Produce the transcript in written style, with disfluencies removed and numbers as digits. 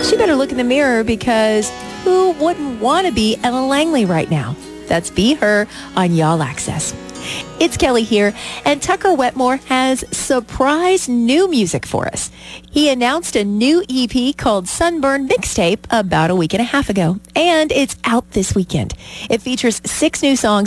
she better look in the mirror because who wouldn't want to be Ella Langley right now? That's Be Her on Y'all Access. It's Kelly here, and Tucker Wetmore has surprise new music for us. He announced a new EP called Sunburn Mixtape about a week and a half ago, and it's out this weekend. It features 6 new songs